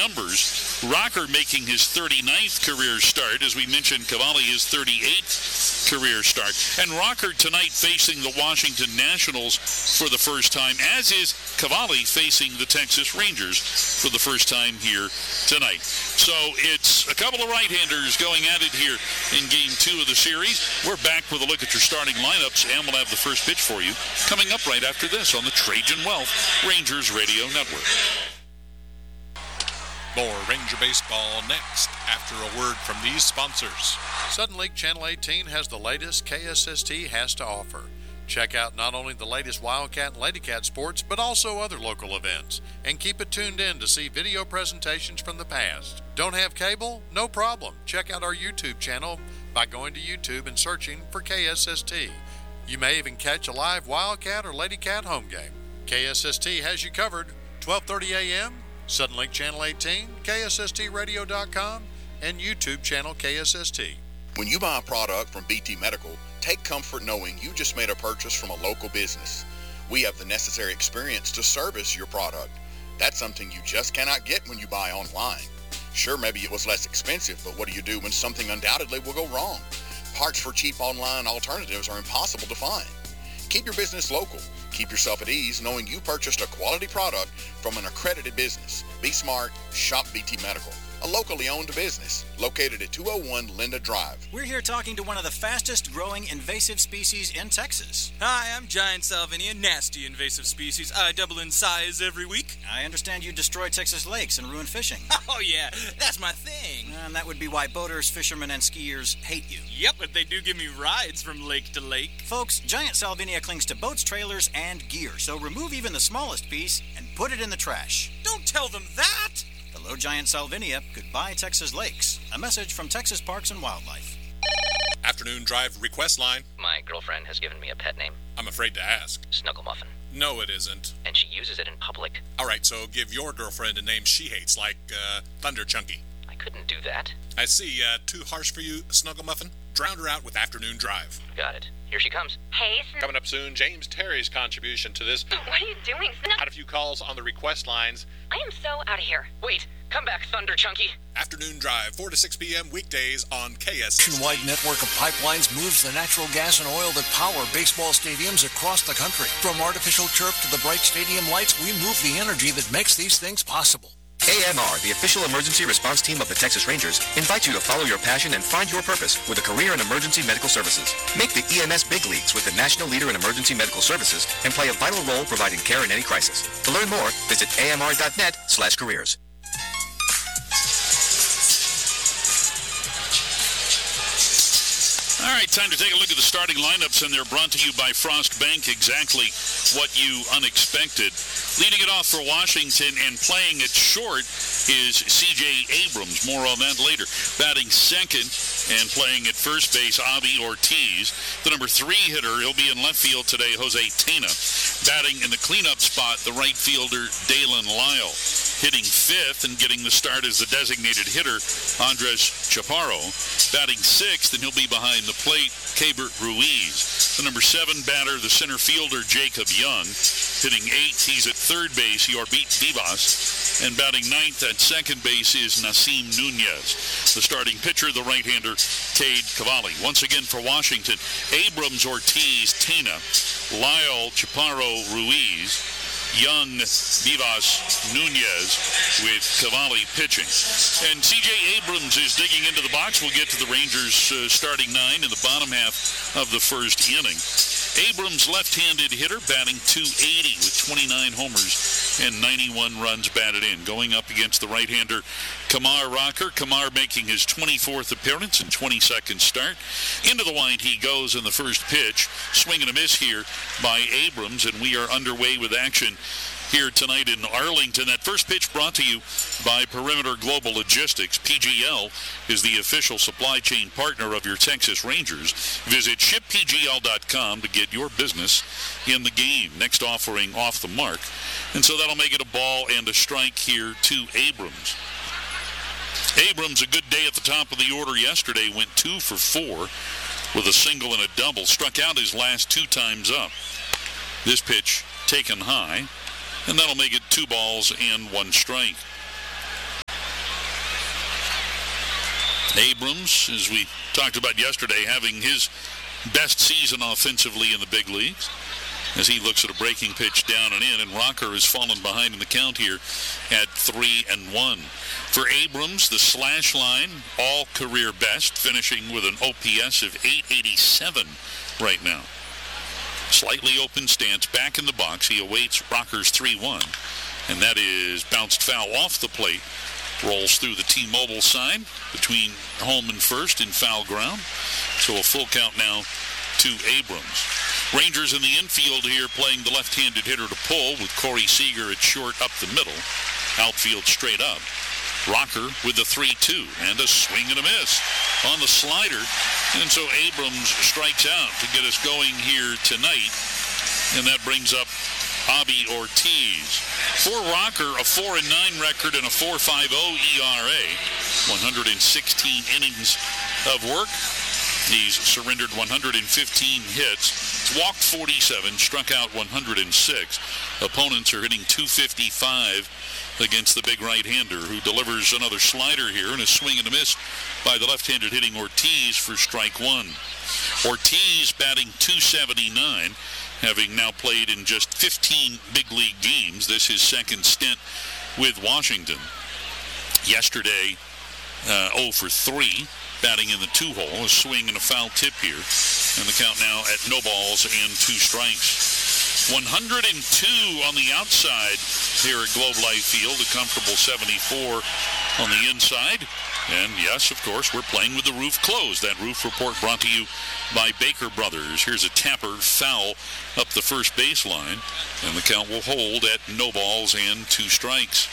numbers. Rocker making his 39th career start. As we mentioned, Cavalli his 38th career start. And Rocker tonight facing the Washington Nationals for the first time, as is Cavalli facing the Texas Rangers for the first time here tonight. So it's a couple of right-handers going at it here in Game 2 of the series. We're back with a look at your starting lineups, and we'll have the first pitch for you coming up right after this on the Trajan Wealth Rangers Radio Network. More Ranger Baseball next after a word from these sponsors. Sudden Lake Channel 18 has the latest KSST has to offer. Check out not only the latest Wildcat and Ladycat sports, but also other local events. And keep it tuned in to see video presentations from the past. Don't have cable? No problem. Check out our YouTube channel by going to YouTube and searching for KSST. You may even catch a live Wildcat or Ladycat home game. KSST has you covered. 12:30 a.m., Sudden Lake Channel 18, KSSTradio.com, and YouTube channel KSST. When you buy a product from BT Medical, take comfort knowing you just made a purchase from a local business. We have the necessary experience to service your product. That's something you just cannot get when you buy online. Sure, maybe it was less expensive, but what do you do when something undoubtedly will go wrong? Parts for cheap online alternatives are impossible to find. Keep your business local. Keep yourself at ease knowing you purchased a quality product from an accredited business. Be smart. Shop BT Medical, a locally owned business located at 201 Linda Drive. We're here talking to one of the fastest growing invasive species in Texas. Hi, I'm Giant Salvinia, nasty invasive species. I double in size every week. I understand you destroy Texas lakes and ruin fishing. Oh yeah, that's my thing. And that would be why boaters, fishermen, and skiers hate you. Yep, but they do give me rides from lake to lake. Folks, Giant Salvinia clings to boats, trailers, and gear, so remove even the smallest piece and put it in the trash. Don't tell them that! Hello, Giant Salvinia. Goodbye, Texas lakes. A message from Texas Parks and Wildlife. Afternoon Drive request line. My girlfriend has given me a pet name. I'm afraid to ask. Snuggle Muffin. No, it isn't. And she uses it in public. All right, so give your girlfriend a name she hates, like Thunder Chunky. I couldn't do that. I see. Too harsh for you, Snuggle Muffin? Drown her out with Afternoon Drive. Got it. Here she comes. Hey, Coming up soon, James Terry's contribution to this. What are you doing? Had a few calls on the request lines. I am so out of here. Wait, come back, Thunder Chunky. Afternoon Drive, 4 to 6 p.m. weekdays on KS. Nationwide network of pipelines moves the natural gas and oil that power baseball stadiums across the country. From artificial turf to the bright stadium lights, we move the energy that makes these things possible. AMR, the official emergency response team of the Texas Rangers, invites you to follow your passion and find your purpose with a career in emergency medical services. Make the EMS big leagues with the national leader in emergency medical services and play a vital role providing care in any crisis. To learn more, visit amr.net/careers. All right, time to take a look at the starting lineups, and they're brought to you by Frost Bank, exactly what you unexpected. Leading it off for Washington and playing it short is C.J. Abrams. More on that later. Batting second and playing at first base, Avi Ortiz. The number 3 hitter, he'll be in left field today, Jose Tena. Batting in the cleanup spot, the right fielder, Dalen Lyle. Hitting fifth and getting the start as the designated hitter, Andres Chaparro. Batting sixth, and he'll be behind the plate, Keibert Ruiz. The number 7 batter, the center fielder, Jacob Young. Hitting 8th, he's at third base, Yorbit Vivas. And batting 9th at second base is Nasim Nunez. The starting pitcher, the right-hander, Cade Cavalli. Once again for Washington, Abrams, Ortiz, Tena, Lyle, Chaparro, Ruiz, Young, Vivas, Nunez with Cavalli pitching. And C.J. Abrams is digging into the box. We'll get to the Rangers starting 9 in the bottom half of the first inning. Abrams, left-handed hitter, batting .280 with 29 homers and 91 runs batted in. Going up against the right-hander, Kamar Rocker. Kamar making his 24th appearance and 22nd start. Into the wind he goes in the first pitch. Swing and a miss here by Abrams, and we are underway with action here tonight in Arlington. That first pitch brought to you by Perimeter Global Logistics. PGL is the official supply chain partner of your Texas Rangers. Visit shippgl.com to get your business in the game. Next offering off the mark. And so that'll make it a ball and a strike here to Abrams. Abrams, a good day at the top of the order yesterday, went 2 for 4 with a single and a double. Struck out his last 2 times up. This pitch taken high. And that'll make it 2 balls and 1 strike. Abrams, as we talked about yesterday, having his best season offensively in the big leagues as he looks at a breaking pitch down and in, and Rocker has fallen behind in the count here at 3-1. For Abrams, the slash line, all career best, finishing with an OPS of 887 right now. Slightly open stance, back in the box. He awaits Rocker's 3-1, and that is bounced foul off the plate. Rolls through the T-Mobile side between home and first in foul ground. So a full count now to Abrams. Rangers in the infield here playing the left-handed hitter to pull with Corey Seager at short up the middle. Outfield straight up. Rocker with the 3-2 and a swing and a miss on the slider. And so Abrams strikes out to get us going here tonight. And that brings up Bobby Ortiz. For Rocker, a 4-9 record and a 4.50 ERA. 116 innings of work. He's surrendered 115 hits, walked 47, struck out 106. Opponents are hitting .255 against the big right-hander, who delivers another slider here and a swing and a miss by the left-handed hitting Ortiz for strike one. Ortiz batting .279, having now played in just 15 big league games. This is his second stint with Washington. Yesterday, 0 for 3. Batting in the 2-hole, a swing and a foul tip here. And the count now at no balls and 2 strikes. 102 on the outside here at Globe Life Field, a comfortable 74 on the inside. And yes, of course, we're playing with the roof closed. That roof report brought to you by Baker Brothers. Here's a tapper foul up the first baseline, and the count will hold at no balls and 2 strikes.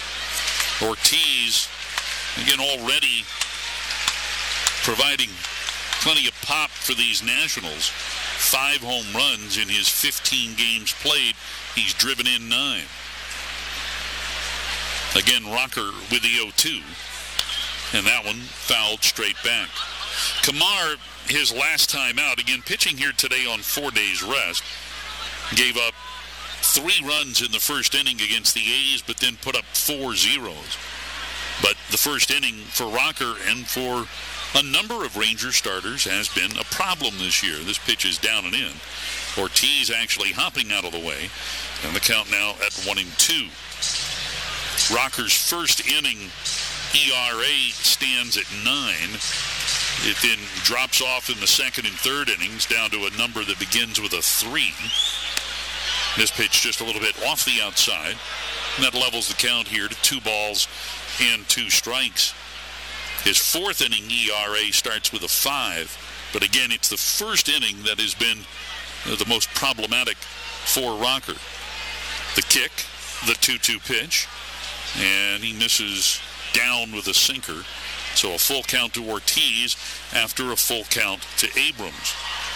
Ortiz, again, already providing plenty of pop for these Nationals. 5 home runs in his 15 games played. He's driven in 9. Again, Rocker with the 0-2. And that one fouled straight back. Kamar, his last time out, again pitching here today on 4 days rest, gave up 3 runs in the first inning against the A's, but then put up 4 zeros. But the first inning for Rocker and for a number of Ranger starters has been a problem this year. This pitch is down and in. Ortiz actually hopping out of the way. And the count now at 1-2. Rocker's first inning ERA stands at 9. It then drops off in the second and third innings down to a number that begins with a 3. This pitch just a little bit off the outside. And that levels the count here to 2 balls and 2 strikes. His fourth inning ERA starts with a 5, but again, it's the first inning that has been the most problematic for Rocker. The kick, the 2-2 pitch, and he misses down with a sinker. So a full count to Ortiz after a full count to Abrams.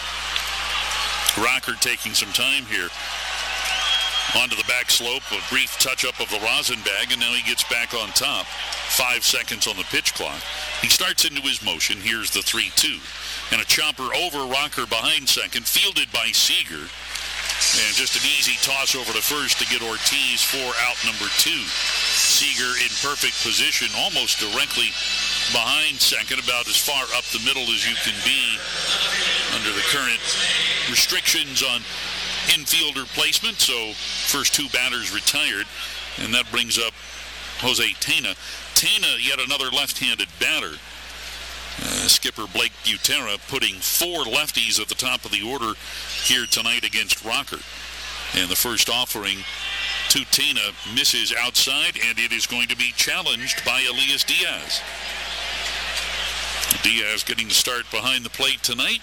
Rocker taking some time here. Onto the back slope, a brief touch-up of the rosin bag, and now he gets back on top. 5 seconds on the pitch clock. He starts into his motion. Here's the 3-2. And a chopper over Rocker behind second, fielded by Seager. And just an easy toss over to first to get Ortiz for out number 2. Seager in perfect position, almost directly behind second, about as far up the middle as you can be under the current restrictions on infielder placement. So first 2 batters retired, and that brings up Jose Tena. Tena, yet another left-handed batter. Skipper Blake Butera putting 4 lefties at the top of the order here tonight against Rocker. And the first offering to Tena misses outside, and it is going to be challenged by Elias Diaz. Diaz getting the start behind the plate tonight.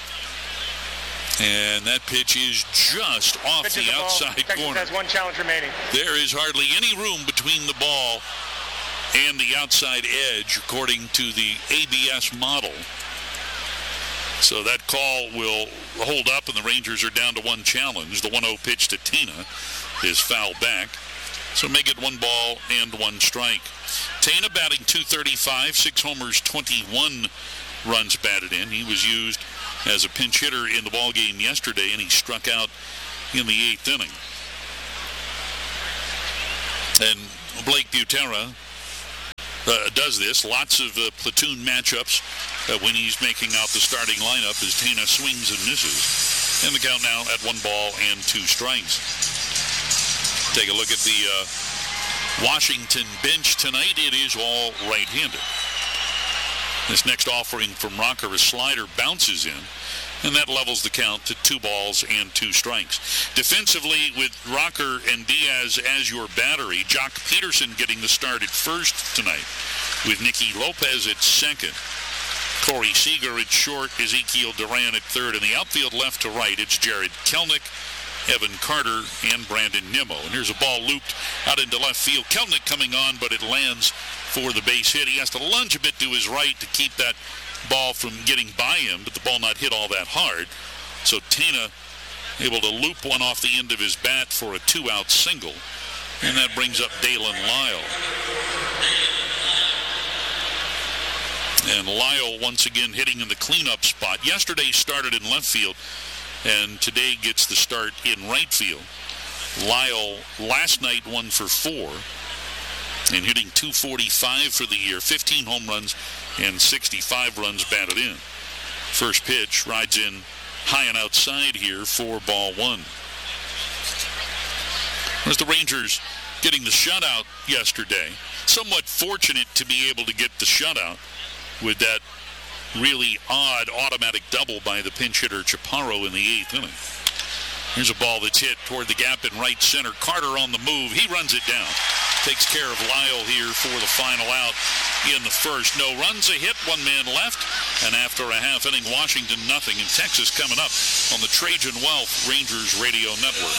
And that pitch is just off the outside corner. Has 1 challenge remaining. There is hardly any room between the ball and the outside edge, according to the ABS model. So that call will hold up, and the Rangers are down to 1 challenge. The 1-0 pitch to Tena is fouled back. So make it 1 ball and 1 strike. Tena batting .235, 6 homers, 21 runs batted in. He was used as a pinch hitter in the ball game yesterday, and he struck out in the 8th inning. And Blake Butera does this. Lots of platoon matchups when he's making out the starting lineup as Tena swings and misses. And the count now at 1 ball and 2 strikes. Take a look at the Washington bench tonight. It is all right-handed. This next offering from Rocker, a slider, bounces in, and that levels the count to 2 balls and 2 strikes. Defensively, with Rocker and Diaz as your battery, Jock Peterson getting the start at first tonight, with Nicky Lopez at second, Corey Seager at short, Ezekiel Duran at third. In the outfield, left to right, it's Jared Kelnick, Evan Carter, and Brandon Nimmo. And here's a ball looped out into left field. Kelnick coming on, but it lands for the base hit. He has to lunge a bit to his right to keep that ball from getting by him, but the ball not hit all that hard. So Tena able to loop one off the end of his bat for a 2-out single. And that brings up Dalen Lyle. And Lyle once again hitting in the cleanup spot. Yesterday started in left field, and today gets the start in right field. Lyle last night 1 for 4 and hitting .245 for the year, 15 home runs and 65 runs batted in. First pitch rides in high and outside here for ball 1. As the Rangers getting the shutout yesterday, somewhat fortunate to be able to get the shutout with that really odd automatic double by the pinch hitter Chaparro in the 8th inning. Here's a ball that's hit toward the gap in right center. Carter on the move. He runs it down. Takes care of Lyle here for the final out in the first. No runs, a hit, 1 man left. And after a half inning, Washington nothing. And Texas coming up on the Trajan Wealth Rangers Radio Network.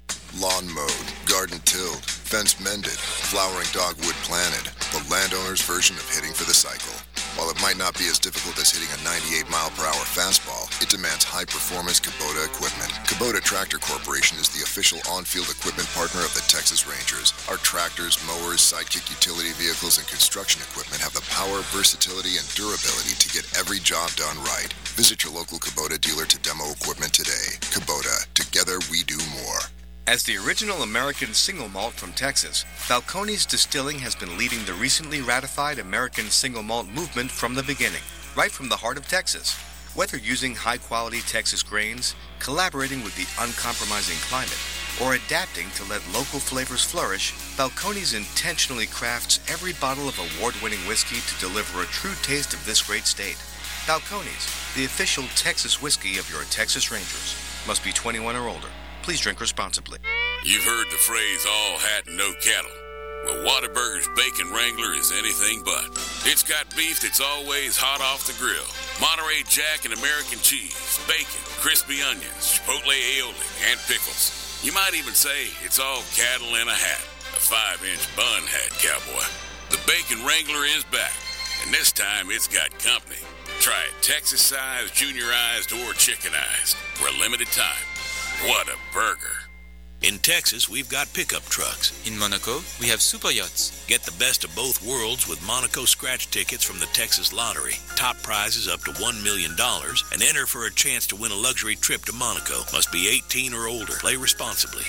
Lawn mowed, garden tilled, fence mended, flowering dogwood planted. The landowner's version of hitting for the cycle. While it might not be as difficult as hitting a 98-mile-per-hour fastball, it demands high-performance Kubota equipment. Kubota Tractor Corporation is the official on-field equipment partner of the Texas Rangers. Our tractors, mowers, sidekick utility vehicles, and construction equipment have the power, versatility, and durability to get every job done right. Visit your local Kubota dealer to demo equipment today. Kubota, together we do more. As the original American single malt from Texas, Balcones Distilling has been leading the recently ratified American single malt movement from the beginning, right from the heart of Texas. Whether using high-quality Texas grains, collaborating with the uncompromising climate, or adapting to let local flavors flourish, Balcones intentionally crafts every bottle of award-winning whiskey to deliver a true taste of this great state. Balcones, the official Texas whiskey of your Texas Rangers. Must be 21 or older. Please drink responsibly. You've heard the phrase, all hat and no cattle. Well, Whataburger's Bacon Wrangler is anything but. It's got beef that's always hot off the grill, Monterey Jack and American cheese, bacon, crispy onions, chipotle aioli, and pickles. You might even say it's all cattle in a hat. A 5-inch bun hat, cowboy. The Bacon Wrangler is back, and this time it's got company. Try it Texas-sized, junior-ized, or chicken-ized for a limited time. What a burger. In Texas, we've got pickup trucks. In Monaco, we have super yachts. Get the best of both worlds with Monaco scratch tickets from the Texas Lottery. Top prizes up to $1 million and enter for a chance to win a luxury trip to Monaco. Must be 18 or older. Play responsibly.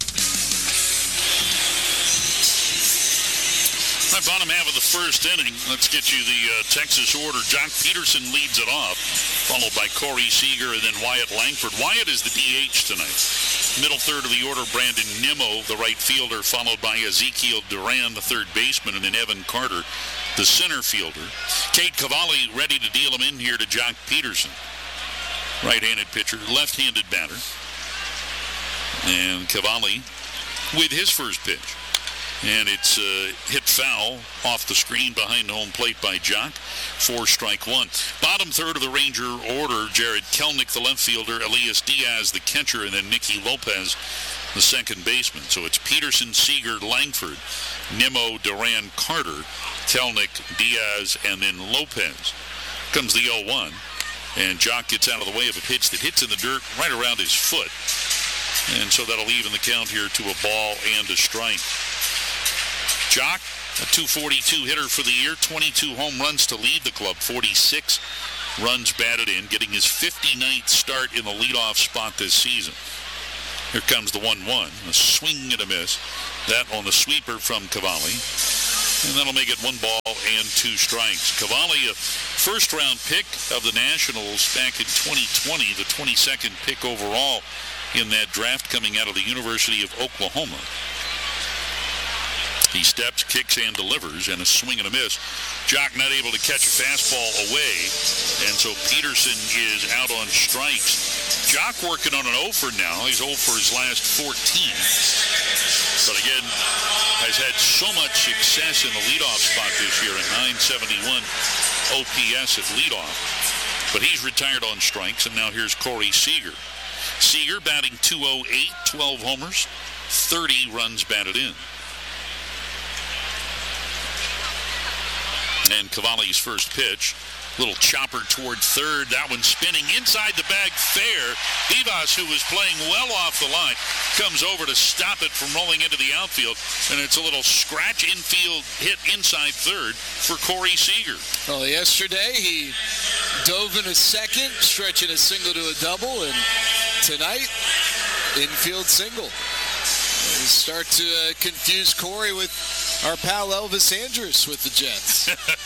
All right, bottom half of the first inning. Let's get you the Texas order. Jock Peterson leads it off, followed by Corey Seager and then Wyatt Langford. Wyatt is the DH tonight. Middle third of the order, Brandon Nimmo, the right fielder, followed by Ezekiel Duran, the third baseman, and then Evan Carter, the center fielder. Cade Cavalli ready to deal him in here to Jock Peterson. Right-handed pitcher, left-handed batter. And Cavalli with his first pitch. And it's hit foul off the screen behind home plate by Jock for strike 1. Bottom third of the Ranger order, Jared Kelnick, the left fielder, Elias Diaz, the catcher, and then Nicky Lopez, the second baseman. So it's Peterson, Seager, Langford, Nimmo, Duran, Carter, Kelnick, Diaz, and then Lopez. Comes the 0-1, and Jock gets out of the way of a pitch that hits in the dirt right around his foot. And so that'll even the count here to a ball and a strike. Jock, a .242 hitter for the year, 22 home runs to lead the club, 46 runs batted in, getting his 59th start in the leadoff spot this season. Here comes the 1-1, a swing and a miss. That on the sweeper from Cavalli. And that'll make it 1 ball and 2 strikes. Cavalli, a first-round pick of the Nationals back in 2020, the 22nd pick overall in that draft coming out of the University of Oklahoma. He steps, kicks, and delivers, and a swing and a miss. Jock not able to catch a fastball away, and so Peterson is out on strikes. Jock working on an 0 for now. He's 0 for his last 14. But again, has had so much success in the leadoff spot this year, a 971 OPS at leadoff. But he's retired on strikes, and now here's Corey Seager. Seager batting .208, 12 homers, 30 runs batted in. And Cavalli's first pitch, little chopper toward third. That one spinning inside the bag fair. Vivas, who was playing well off the line, comes over to stop it from rolling into the outfield. And it's a little scratch infield hit inside third for Corey Seager. Well, yesterday he dove in a second, stretching a single to a double. And tonight, infield single. We start to confuse Corey with our pal Elvis Andrus with the Jets.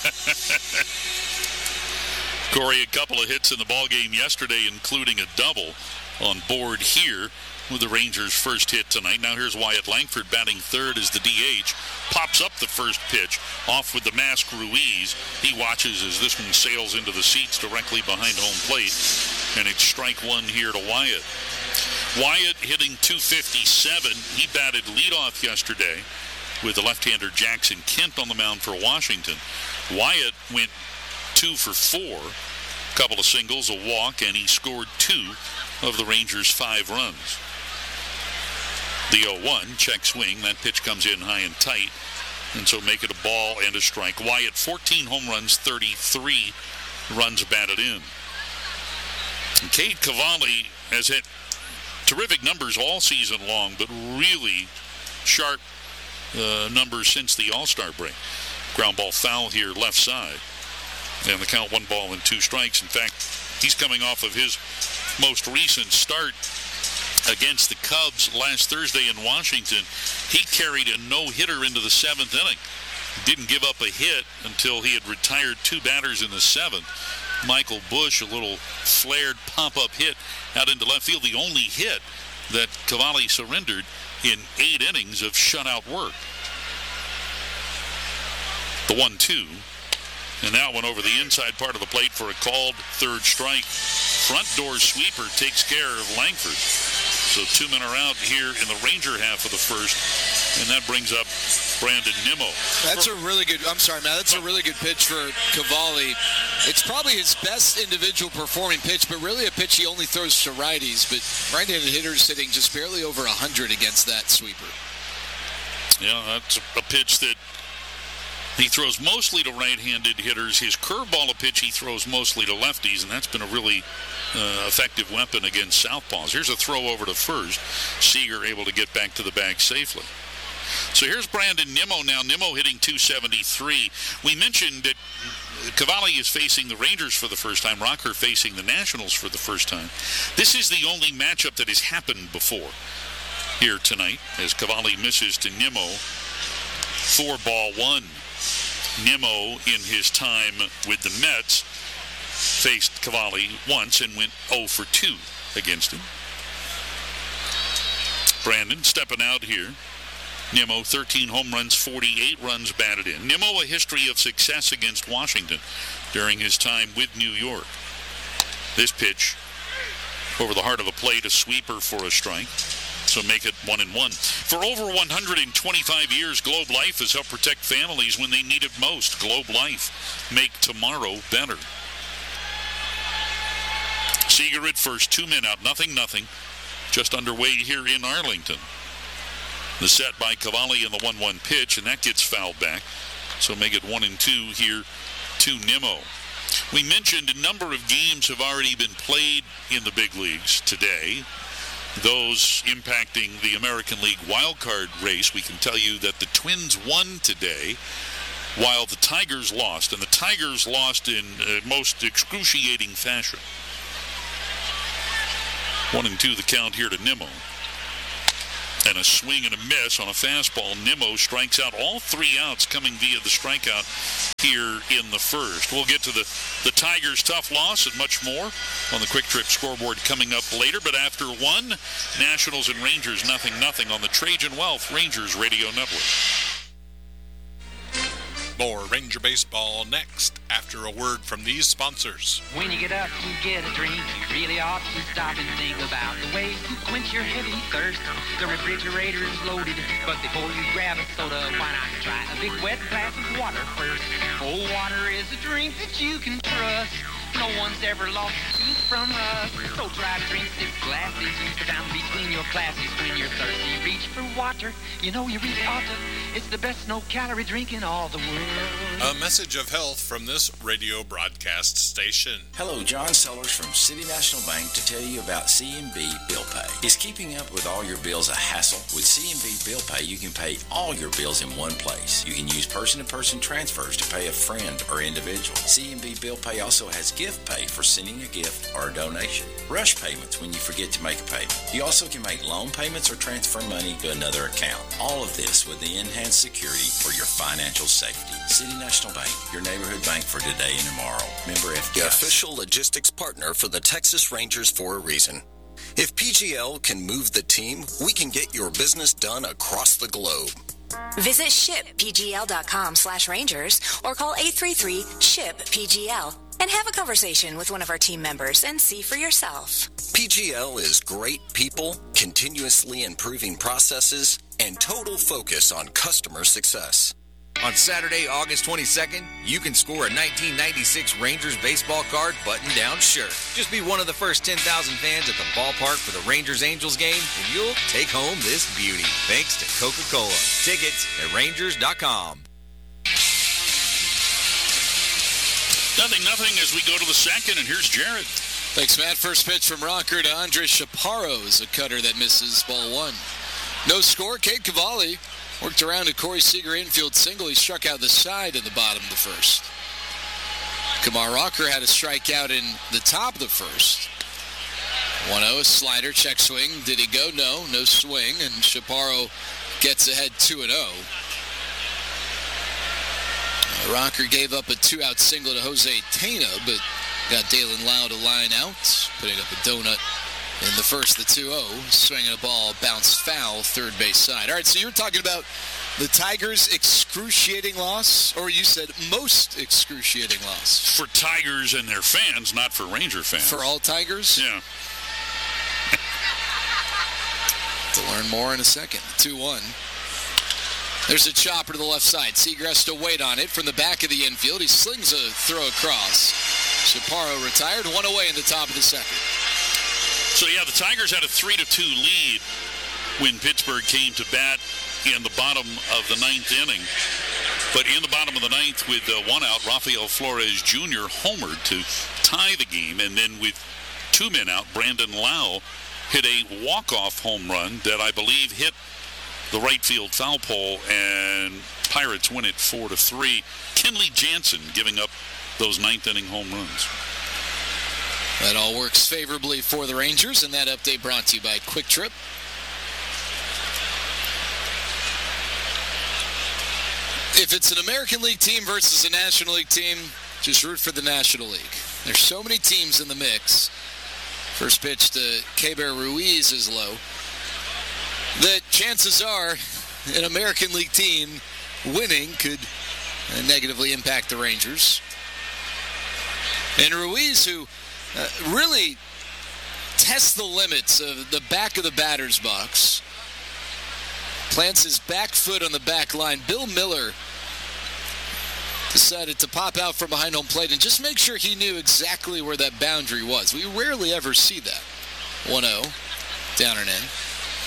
Corey, a couple of hits in the ballgame yesterday, including a double on board here with the Rangers' first hit tonight. Now here's Wyatt Langford batting third as the DH. Pops up the first pitch off with the mask Ruiz. He watches as this one sails into the seats directly behind home plate. And it's strike 1 here to Wyatt. Wyatt hitting .257. He batted leadoff yesterday with the left-hander Jackson Kent on the mound for Washington. Wyatt went 2 for 4, a couple of singles, a walk, and he scored 2 of the Rangers' 5 runs. The 0-1, check swing. That pitch comes in high and tight, and so make it a ball and a strike. Wyatt, 14 home runs, 33 runs batted in. And Cade Cavalli has hit terrific numbers all season long, but really sharp numbers since the All-Star break. Ground ball foul here, left side. And the count 1 ball and 2 strikes. In fact, he's coming off of his most recent start against the Cubs last Thursday in Washington. He carried a no-hitter into the 7th inning. Didn't give up a hit until he had retired 2 batters in the 7th. Michael Busch, a little flared pop-up hit out into left field. The only hit that Cavalli surrendered in 8 innings of shutout work. The 1-2. And that one over the inside part of the plate for a called third strike. Front door sweeper takes care of Langford. So 2 men are out here in the Ranger half of the first. And that brings up Brandon Nimmo. That's a really good, I'm sorry, Matt, that's a really good pitch for Cavalli. It's probably his best individual performing pitch, but really a pitch he only throws to righties. But right-handed hitters hitting just barely over 100 against that sweeper. Yeah, that's a pitch that he throws mostly to right-handed hitters. His curveball, a pitch he throws mostly to lefties, and that's been a really effective weapon against southpaws. Here's a throw over to first. Seager able to get back to the bag safely. So here's Brandon Nimmo now. Nimmo hitting .273. We mentioned that Cavalli is facing the Rangers for the first time. Rocker facing the Nationals for the first time. This is the only matchup that has happened before here tonight as Cavalli misses to Nimmo. 4-1. Nimmo, in his time with the Mets, faced Cavalli once and went 0 for 2 against him. Brandon stepping out here. Nimmo, 13 home runs, 48 runs batted in. Nimmo, a history of success against Washington during his time with New York. This pitch over the heart of the plate, a sweeper for a strike. So make it 1-1. For over 125 years, Globe Life has helped protect families when they need it most. Globe Life, make tomorrow better. Seager at first, 2 men out, nothing. Just underway here in Arlington. The set by Cavalli in the 1-1 pitch, and that gets fouled back. So make it 1-2 here to Nimmo. We mentioned a number of games have already been played in the big leagues today. Those impacting the American League wildcard race. We can tell you that the Twins won today while the Tigers lost. And the Tigers lost in most excruciating fashion. 1-2 the count here to Nimmo. And a swing and a miss on a fastball. Nimmo strikes out. All 3 outs coming via the strikeout here in the first. We'll get to the Tigers' tough loss and much more on the Quick Trip scoreboard coming up later. But after one, Nationals and Rangers 0-0 on the Trajan Wealth Rangers Radio Network. More Ranger Baseball next after a word from these sponsors. When you get up to get a drink, you really ought to stop and think about the way to quench your heavy thirst. The refrigerator is loaded, but before you grab a soda, why not try a big wet glass of water first? Cold water is a drink that you can trust. No one's ever lost a tooth from rust. So try to drink 6 glasses down between your classes. When you're thirsty, reach for water. You know you really ought to. It's the best no-calorie drink in all the world. A message of health from this radio broadcast station. Hello, John Sellers from City National Bank to tell you about CMB Bill Pay. Is keeping up with all your bills a hassle? With CMB Bill Pay, you can pay all your bills in one place. You can use person-to-person transfers to pay a friend or individual. CMB Bill Pay also has gift pay for sending a gift or a donation. Rush payments when you forget to make a payment. You also can make loan payments or transfer money to another account. All of this with the enhanced security for your financial safety. City National Bank, your neighborhood bank for today and tomorrow. Member FDIC. The official logistics partner for the Texas Rangers for a reason. If PGL can move the team, we can get your business done across the globe. Visit shippgl.com/Rangers or call 833-SHIP-PGL and have a conversation with one of our team members and see for yourself. PGL is great people, continuously improving processes, and total focus on customer success. On Saturday, August 22nd, you can score a 1996 Rangers baseball card button-down shirt. Just be one of the first 10,000 fans at the ballpark for the Rangers-Angels game, and you'll take home this beauty, thanks to Coca-Cola. Tickets at Rangers.com. 0-0 as we go to the second, and here's Jared. Thanks, Matt. First pitch from Rocker to Andres Chaparro is a cutter that misses ball 1. No score. Cade Cavalli worked around a Corey Seager infield single. He struck out the side in the bottom of the first. Kamar Rocker had a strikeout in the top of the first. 1-0, a slider, check swing. Did he go? No swing, and Chaparro gets ahead 2-0. Rocker gave up a 2-out single to Jose Tena, but got Dalen Lau to line out, putting up a donut in the first, the 2-0. Swinging a ball, bounced foul, third base side. All right, so you're talking about the Tigers' excruciating loss, or you said most excruciating loss? For Tigers and their fans, not for Ranger fans. For all Tigers? Yeah. To learn more in a second. 2-1. There's a chopper to the left side. Seager has to wait on it from the back of the infield. He slings a throw across. Chaparro retired, 1 away in the top of the second. So, yeah, the Tigers had a 3-2 lead when Pittsburgh came to bat in the bottom of the 9th inning. But in the bottom of the 9th with 1 out, Rafael Flores Jr. homered to tie the game. And then with 2 men out, Brandon Lau hit a walk-off home run that I believe hit the right field foul pole, and Pirates win it 4-3. Kenley Jansen giving up those 9th inning home runs. That all works favorably for the Rangers, and that update brought to you by Quick Trip. If it's an American League team versus a National League team, just root for the National League. There's so many teams in the mix. First pitch to Keber Ruiz is low. That chances are an American League team winning could negatively impact the Rangers. And Ruiz, who really tests the limits of the back of the batter's box, plants his back foot on the back line. Bill Miller decided to pop out from behind home plate and just make sure he knew exactly where that boundary was. We rarely ever see that. 1-0, down and in.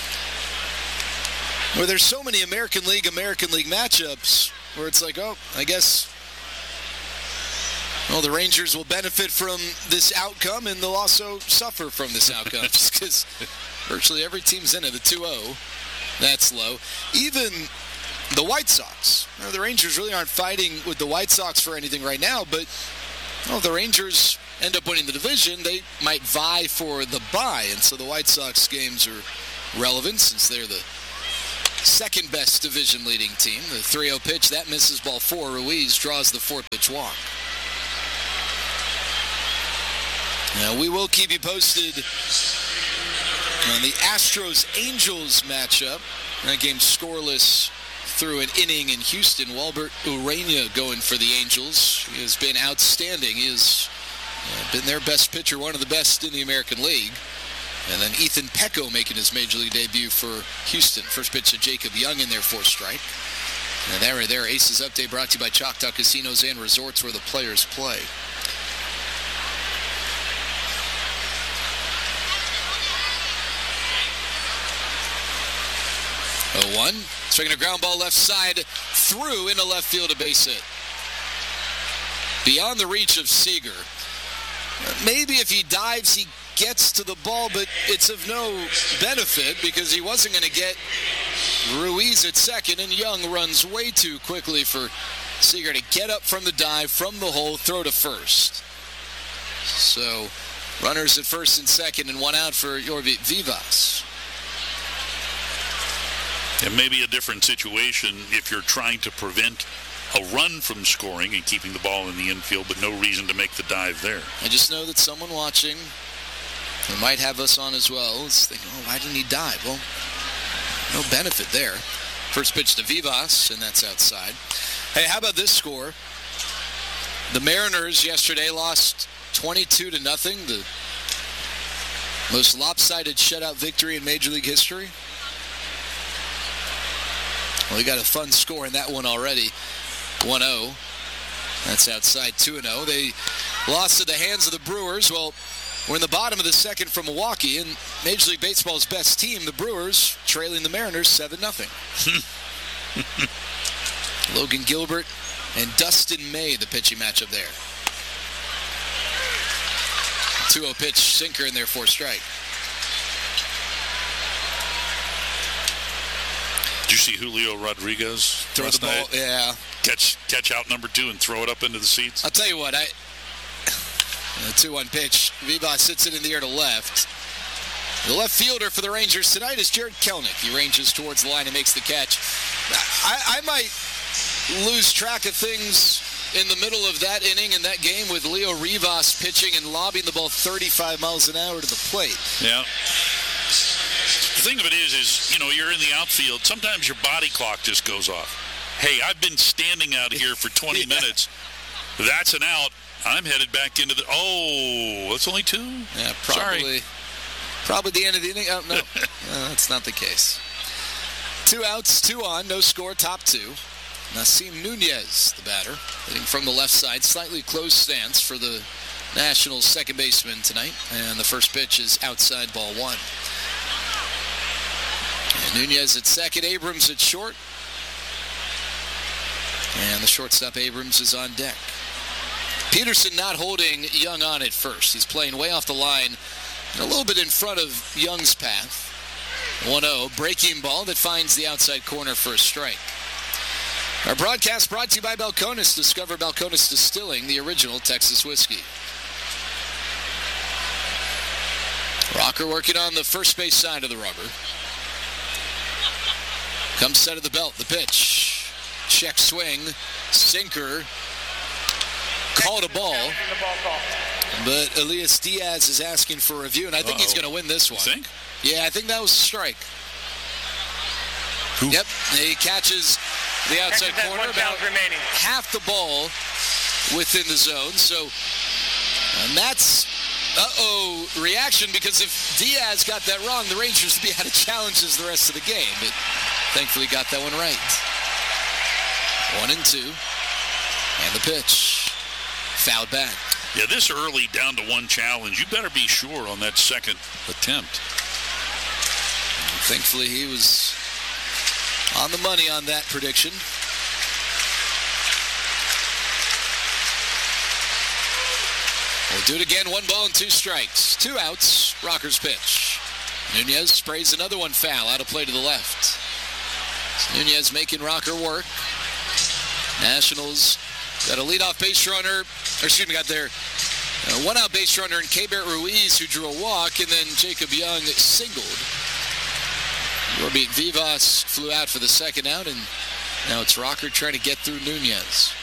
Where there's so many American League matchups where it's like, oh, I guess, well, the Rangers will benefit from this outcome and they'll also suffer from this outcome just because virtually every team's in it. The 2-0, that's low. Even the White Sox. The Rangers really aren't fighting with the White Sox for anything right now, but if the Rangers end up winning the division, they might vie for the bye, and so the White Sox games are relevant since they're the second best division leading team. The 3-0 pitch, that misses ball 4. Ruiz draws the 4-pitch walk. Now, we will keep you posted on the Astros-Angels matchup. That game scoreless through an inning in Houston. Walbert Urania going for the Angels. He has been outstanding. He has been their best pitcher, one of the best in the American League. And then Ethan Pecco making his Major League debut for Houston. First pitch to Jacob Young in there for strike. And there, Aces Update brought to you by Choctaw Casinos and Resorts, where the players play. 0-1. Swinging a ground ball left side through into left field, a base hit. Beyond the reach of Seager. Maybe if he dives, he gets to the ball, but it's of no benefit because he wasn't going to get Ruiz at second, and Young runs way too quickly for Seager to get up from the dive, from the hole, throw to first. So, runners at first and second, and one out for Yorvik Vivas. It may be a different situation if you're trying to prevent a run from scoring and keeping the ball in the infield, but no reason to make the dive there. I just know that someone watching, who might have us on as well, is thinking, why didn't he dive? Well, no benefit there. First pitch to Vivas, and that's outside. Hey, how about this score? The Mariners yesterday lost 22-0, the most lopsided shutout victory in Major League history. Well, we got a fun score in that one already. 1-0. That's outside 2-0. They lost to the hands of the Brewers. Well, we're in the bottom of the second from Milwaukee, and Major League Baseball's best team, the Brewers, trailing the Mariners 7-0. Logan Gilbert and Dustin May, the pitching matchup there. 2-0 pitch, sinker in there for strike. Did you see Julio Rodriguez throw the ball? Night? Yeah. Catch out number 2 and throw it up into the seats? I'll tell you what, the 2-1 pitch. Vivas sits it in the air to left. The left fielder for the Rangers tonight is Jared Kelenic. He ranges towards the line and makes the catch. I might lose track of things in the middle of that inning in that game with Leo Rivas pitching and lobbing the ball 35 miles an hour to the plate. Yeah. The thing of it is, you're in the outfield. Sometimes your body clock just goes off. Hey, I've been standing out here for 20 minutes. That's an out. I'm headed back into the... Oh, that's only 2? Yeah, probably. Sorry. Probably the end of the inning. Oh, no. That's not the case. 2 outs, 2 on, no score, top 2. Nasim Nunez, the batter, hitting from the left side. Slightly closed stance for the Nationals' second baseman tonight. And the first pitch is outside, ball 1. And Nunez at second, Abrams at short. And the shortstop Abrams is on deck. Peterson not holding Young on at first. He's playing way off the line, a little bit in front of Young's path. 1-0, breaking ball that finds the outside corner for a strike. Our broadcast brought to you by Balcones. Discover Balcones Distilling, the original Texas whiskey. Rocker working on the first base side of the rubber. Comes set of the belt, the pitch. Check swing, sinker. Called a ball. But Elias Diaz is asking for a review, and I think he's going to win this one. You think? Yeah, I think that was a strike. Yep, he catches the outside corner, about half the ball within the zone. So, and that's reaction, because if Diaz got that wrong, the Rangers would be out of challenges the rest of the game. But thankfully got that one right. 1-2, and the pitch fouled back. Yeah, this early down to 1 challenge, you better be sure on that second attempt. And thankfully, he was on the money on that prediction. We'll do it again. 1 ball and 2 strikes. 2 outs. Rocker's pitch. Nunez sprays another one foul. Out of play to the left. So Nunez making Rocker work. Nationals got a leadoff base runner. Got their 1-out base runner in Keibert Ruiz, who drew a walk, and then Jacob Young singled. Robert Vivas flew out for the second out, and now it's Rocker trying to get through Nunez.